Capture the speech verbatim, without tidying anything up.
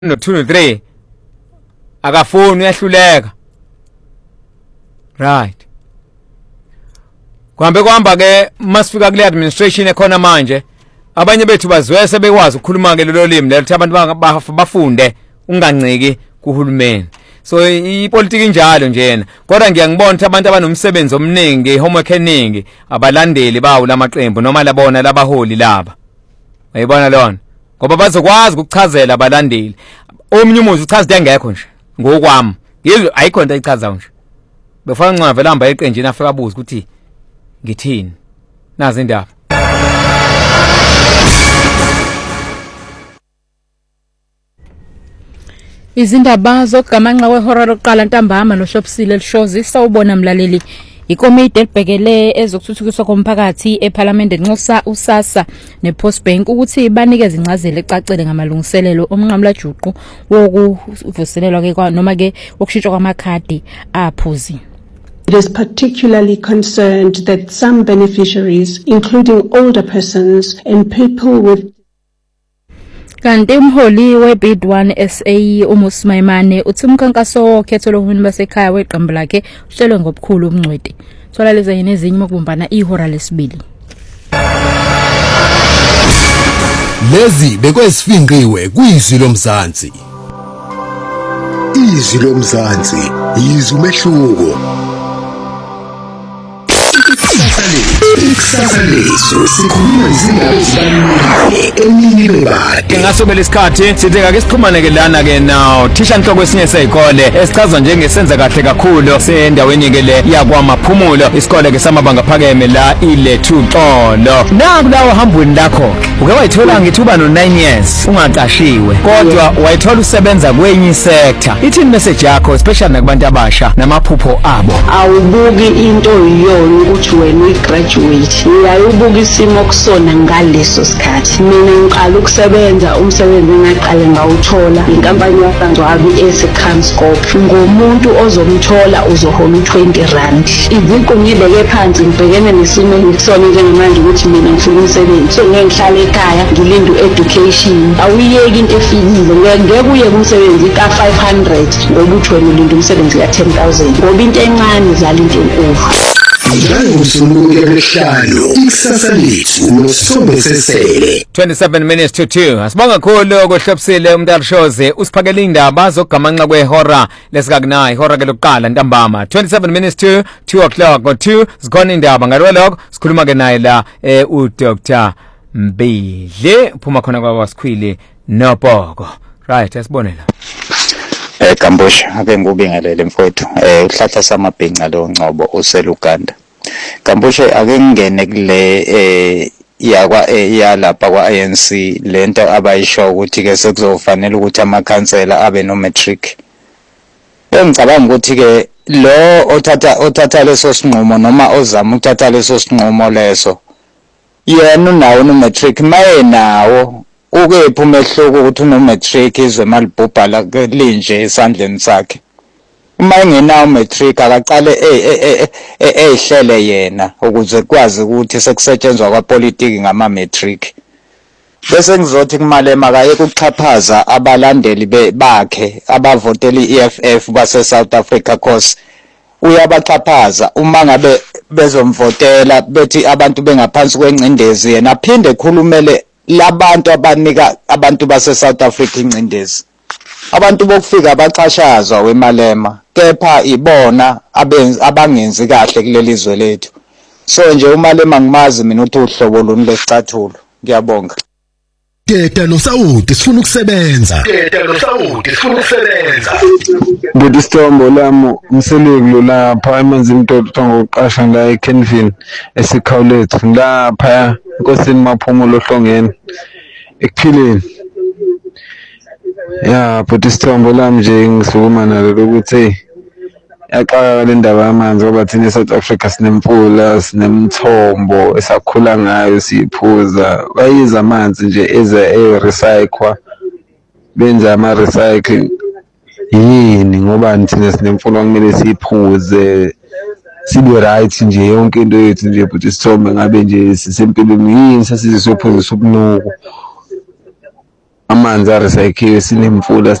no two no three akafuni uyahluleka right kuhambe kuhamba ke masifika kule administration ekhona manje abanye bethu bazwe sebekwazi ukukhuluma ke lelo limi lethi abantu bafunde unganciki kuhulumeni so ipolitiki njalo njena kodwa ngiyangibona ukuthi abantu abanomsebenzi omningi homework eningi abalandeli bawo lamaqembu noma labona labaholi laba uyibona lona ngoba bazokwazi ukuchazela abalandeli omunye umuzi uchaza engekho nje ngokwami yizo ayikho into ayichazayo nje befana ncava lamba eqenjini afika abuza ukuthi ngithini nazi indaba izindaba zokugamanxa wehora lokuqala ntambama noShopsile Lishozi sawubona mlaleli ikomiti elibhekele ezokuthuthukiswa komphakathi eParliament enxusa uSASSA nePostbank ukuthi banikeze incazelo ecacile ngamalungiselelo omnqamla juqu wokuvuselelwa ke noma ke okushintshwa kwamakhadi aphuzi. It is particularly concerned that some beneficiaries, including older persons and people with kanti umholi weBid one S A uMusimayimane uthi umkhankaso wokhetho lohulumeni basekhaya weqembu lakhe uhlelwe ngobukhulu ubungcweti thola lezi yini ezinye mokubumbana ihora lesibili. Lezi bekwesifinqiwe kuyizwi lomzansi. Izwi lomzansi yizwi umehluko. Ikusasa lethu sikhuluma izindaba ezibalulekile emini bebade. Ngasobela isikhathi sithi ngake siqhumane ke lana ke nawo thisha inhloko esinye sezikole esichazwa njengesenza kahle kakhulu sendaweni ke le yakwamaphumulo isikole ke samabanga phakeme la ilethu xolo naku lawo hambweni lakho uke wayithola ngithuba no nine years ungaqashiwe kodwa wayithola usebenza kwenye sector ithi message yakho especially nakubantu abasha namaphupho abo awubuki into yiyona ukuthi wena uyigraduate uyayibuka isimo kusona ngaleso sikhathi mina ngiqala ukusebenza umsebenzi engaqale ngawuthola inkampani yaSanzwabi eseCamscope ngomuntu ozomthola uzohola twenty rand iziqu ngibeke phansi ngibhekene nesimo ngisona njengamanje ukuthi mina ngifuna umsebenzi so ngihlala ekhaya ngilinde education awuyeki into efikile ngeke uye kumsebenzi ka five hundred ngoba uthi wena ulinda umsebenzi ka ten thousand ngoba into encane izala into enkulu. Ngangusuluku lesihlanu ikusasa lethu noSombe Sesele twenty-seven minutes to two asibonga kakhulu kohlopsile umntarishoze usiphakela indaba zokugamanxa kwehora lesikakunayi ihora ke lokuqala ntambama twenty-seven minutes to two o'clock or two sikhona indaba ngalokho sikhuluma ke naye la eh u Doctor Mbidle uphuma khona kwaba sikhwili nopoko right asibonela eh Kambosha ake ngubingelele mfowethu eh uhlahla samabhinqa lo ngcobo useluganda Kambosha ake ngene kule eh yakwa yalapha kwa I N C lento abayisho ukuthi ke sekuzofanele ukuthi amakhansela abe no matric engicabanga ukuthi ke lo othatha othatha leso sinqumo noma ozama ukuthatha leso sinqumo leso yena unawo no matric maye nawo ukephi umehluko ukuthi uno matric izwe malibhubhala linje esandleni sakhe uma engenawo matric akaqale ehlele yena ukuze kwazi ukuthi sekusetshenzwa kwapolitiki ngama matric bese ngizothi kumale makaye ukuxhaphaza abalandeli bakhe abavotela iE F F base South Africa cause uyabaxhaphaza uma ngabe bezomvotela bethi abantu bengaphansi kwencindezi yena aphinde ekhulumele labantu abanika abantu base South Africa incindezi abantu bokufika abachashazwa wemalema kepha ibona abenzi abangenzi kahle kuleli zwe lethu so nje umalema ngimazi mina uthi uhlobo luni lesicathulo ngiyabonga Teta noSawuti sifuna ukusebenza Teta noSawuti sifuna ukusebenza Ngidi Sithombo lami umseleki lapha emanzi imtoto ngokuqasha la eKenvin esikhawulethu lapha inkosini maphumulo ohlongeni ekuphileni ya but Sithombo lami nje ngisukuma nalo ukuthi yaxaka le ndaba yamanzi ngoba thina eSouth Africa sinemfula sinemthombo esakhula ngayo siyiphuza bayiza amanzi nje eze e-recycle benza ama recycling yini ngoba thina sinemfula kumele siyiphuze sibe right nje yonke into yethu nje but Sithombe ngabe nje sisempilweni yini sasizwe sophuzisa ubunuku amanzi arecycliwe sinemfula